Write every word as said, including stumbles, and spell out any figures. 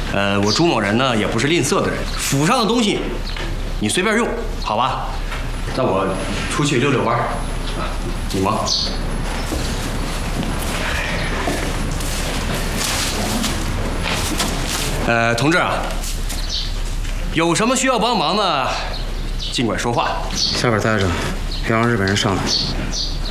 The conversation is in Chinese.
呃，我朱某人呢也不是吝啬的人，府上的东西你随便用，好吧？那我出去溜溜弯儿，啊，你忙。呃，同志啊，有什么需要帮忙的，尽管说话。 下边待着，别让日本人上来。